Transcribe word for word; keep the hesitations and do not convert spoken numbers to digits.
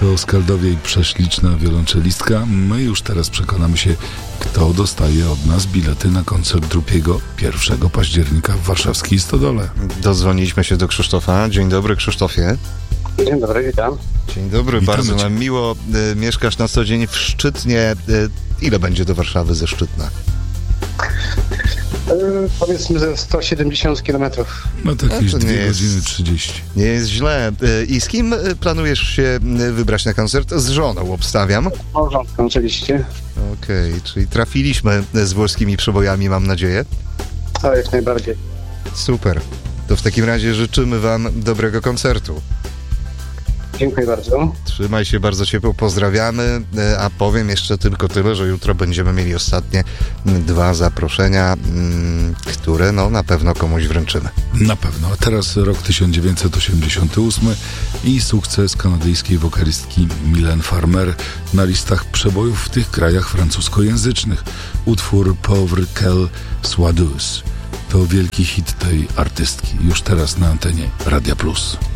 To Skaldowie i prześliczna wiolonczelistka. My już teraz przekonamy się, kto dostaje od nas bilety na koncert Drupiego pierwszego października w warszawskiej Stodole. Dodzwoniliśmy się do Krzysztofa. Dzień dobry, Krzysztofie. Dzień dobry, witam. Dzień dobry, Witamy bardzo cię. nam miło. Y, mieszkasz na co dzień w Szczytnie. Y, ile będzie do Warszawy ze Szczytna? Yy, powiedzmy ze sto siedemdziesiąt kilometrów. No to A jakieś to nie dwie jest- godziny trzydzieści. Nie jest źle. Y, I z kim y, planujesz się y, wybrać na koncert? Z żoną, obstawiam. W porządku, oczywiście. Okej, czyli trafiliśmy z włoskimi przebojami, mam nadzieję. To jak najbardziej. Super. To w takim razie życzymy wam dobrego koncertu. Dziękuję bardzo. Trzymaj się, bardzo ciepło pozdrawiamy, e, a powiem jeszcze tylko tyle, że jutro będziemy mieli ostatnie m, dwa zaproszenia, m, które no na pewno komuś wręczymy. Na pewno. A teraz rok tysiąc dziewięćset osiemdziesiąty ósmy i sukces kanadyjskiej wokalistki Mylène Farmer na listach przebojów w tych krajach francuskojęzycznych. Utwór Pauvre Quelle soit douce to wielki hit tej artystki. Już teraz na antenie Radia Plus.